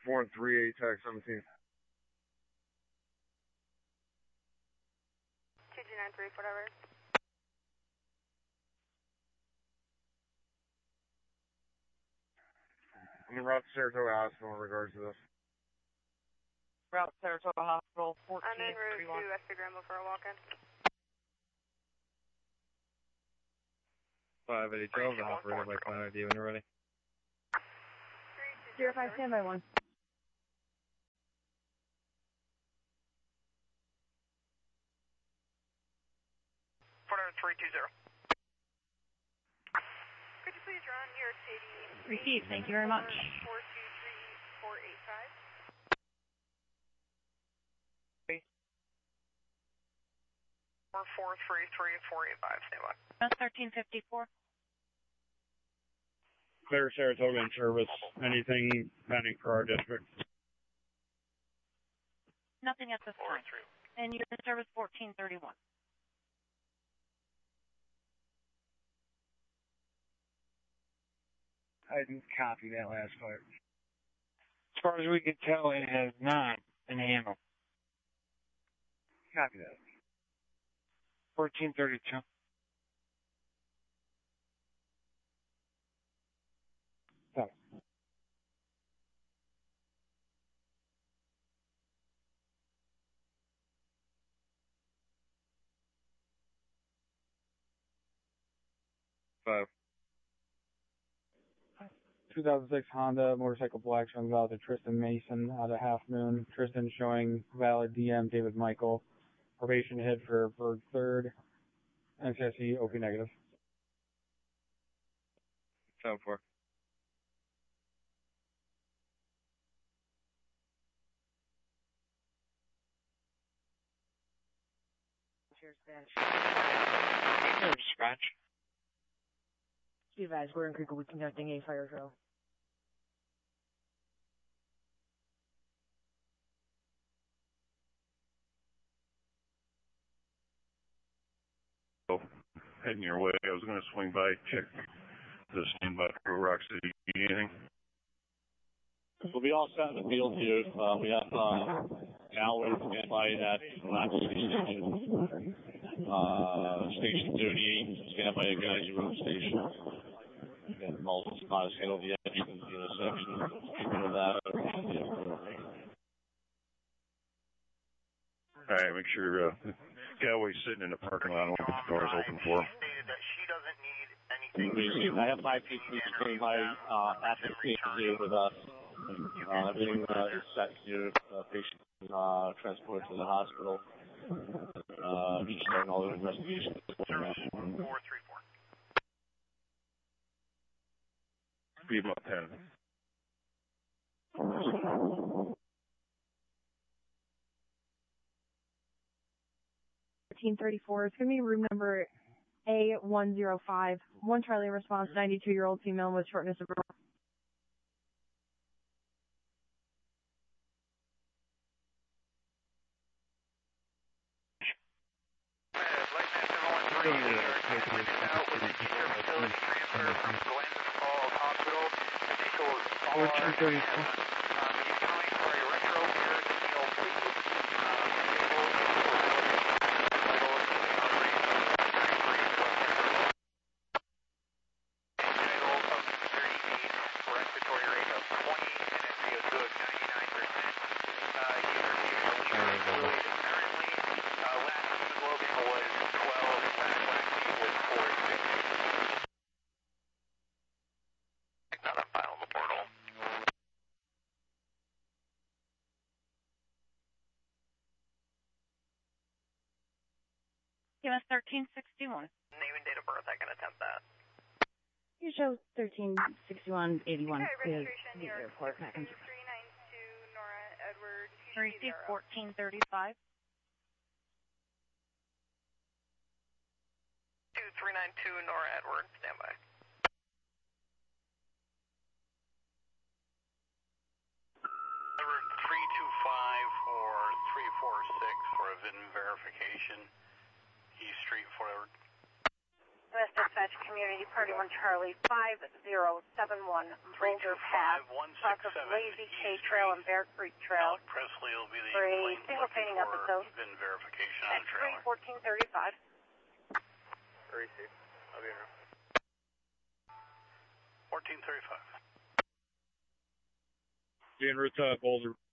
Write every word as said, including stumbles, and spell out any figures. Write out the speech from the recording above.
one three eight, tag seventeen. two two nine three, whatever. I'm in route to Saratoga Hospital in regards to this. Route Saratoga Hospital, fourteen I'm en route thirty-one. to West Granville for a walk-in. five eighty twelve, the operator by plan I D when you're ready. Zero five, stand by one. four three two zero. Could you please run New York City? Received, thank you very much. four two three four eight five. four four three three four eight five, stand by. That's thirteen fifty-four. Clear Saratoga in service. Anything pending for our district? Nothing at this time. And you're in service fourteen thirty-one. I didn't copy that last part. As far as we can tell, it has not been handled. Copy that. fourteen thirty-two. Oh. Five. two thousand six Honda motorcycle black showing valid to Tristan Mason out of Half Moon. Tristan showing valid D M David Michael. Probation hit for Berg third. N C S E O P negative. seven four. Cheers, Spanish. Here's scratch. Be advised, we're in Creek, we're conducting a fire drill. Heading your way. I was going to swing by, check the standby for Rock City. Anything? We'll be all set in the field here. Uh, we have uh, Alwyn standby at Rock City. Uh, Station thirty-eight, standby at Geyser Road Station. And multiple spots handled yet. You can see in a section. Keeping with that. All right, make sure uh, Galway's sitting in the parking lot. Open the doors open for him. I have my P C standing by uh, at the scene here with us. Uh, everything uh, is set here. Uh, patient uh, transported to the hospital. Uh, he's starting all the investigations. four three four. Be about ten. thirteen thirty-four. It's going to be room number A one zero five. One Charlie response, ninety-two-year-old female with shortness of breath. fourteen thirty-four. Give us thirteen sixty-one. Name and date of birth, I can attempt that. You show thirteen sixty-one eighty-one. Okay, registration, New York, three nine two Nora Edward. Receive fourteen thirty-five. two three nine two Nora Edward, standby. Number three two five or three four six for a V I N verification. East Street, Fort Edward. U S Dispatch Community Party one Charlie five zero seven one Boulder Path, south of Lazy K Trail and Bear Creek Trail. Alec Presley will be the for a plane single looking painting for episode VIN verification at on three trailer. fourteen thirty-five. Receive. I'll be here. fourteen thirty-five. En route to Boulder.